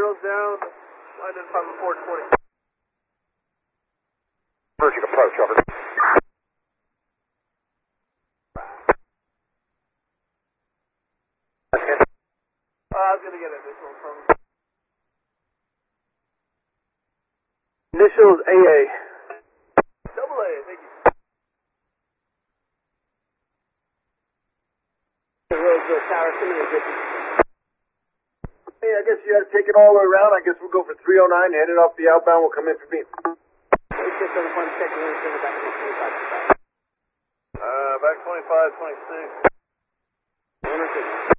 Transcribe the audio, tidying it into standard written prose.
zeros down, line in 5-4-20. Virgin approach, over. I was going to get an initial from... Initials AA. Double A, thank you. Tower, Hey, I guess you had to take it all the way around. I guess we'll go for 309, head it off the outbound, we'll come in for beam. Back 25, 26.